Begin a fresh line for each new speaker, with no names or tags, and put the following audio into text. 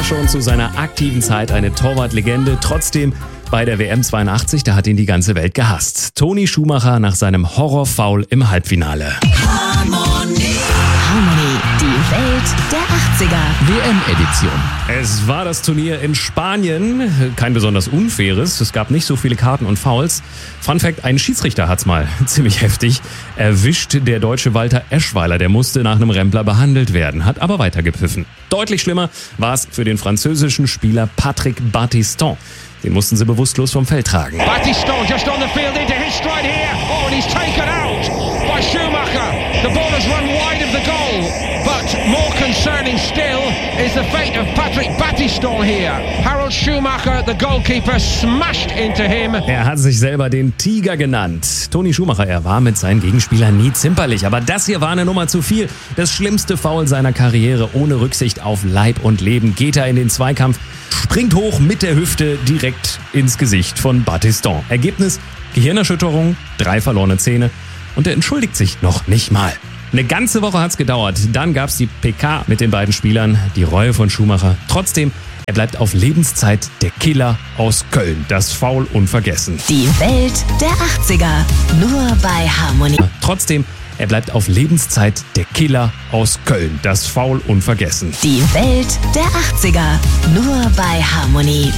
schon zu seiner aktiven Zeit eine Torwartlegende. Trotzdem bei der WM 82, da hat ihn die ganze Welt gehasst. Toni Schumacher nach seinem Horrorfoul im Halbfinale.
Harmony, die Welt der 80er.
WM-Edition.
Es war das Turnier in Spanien. Kein besonders unfaires. Es gab nicht so viele Karten und Fouls. Fun Fact, ein Schiedsrichter hat's mal ziemlich heftig erwischt. Der deutsche Walter Eschweiler, der musste nach einem Rempler behandelt werden, hat aber weitergepfiffen. Deutlich schlimmer war es für den französischen Spieler Patrick Battiston. Den mussten sie bewusstlos vom Feld tragen.
Battiston just on the field into his stride here. Oh, and he's taken out by Schumacher. The ball has run wide of the goal. But more concerning still is the fate of Patrick Battiston here. Harold Schumacher, the goalkeeper, smashed into him.
Er hat sich selber den Tiger genannt. Toni Schumacher, er war mit seinen Gegenspielern nie zimperlich. Aber das hier war eine Nummer zu viel. Das schlimmste Foul seiner Karriere. Ohne Rücksicht auf Leib und Leben geht er in den Zweikampf, springt hoch mit der Hüfte direkt ins Gesicht von Battiston. Ergebnis: Gehirnerschütterung, 3 verlorene Zähne und er entschuldigt sich noch nicht mal. Eine ganze Woche hat's gedauert. Dann gab's die PK mit den beiden Spielern, die Reue von Schumacher. Trotzdem, er bleibt auf Lebenszeit der Killer aus Köln. Das Foul unvergessen.
Die Welt der 80er. Nur bei Harmony.
Trotzdem, er bleibt auf Lebenszeit der Killer aus Köln. Das Foul unvergessen.
Die Welt der 80er. Nur bei Harmony.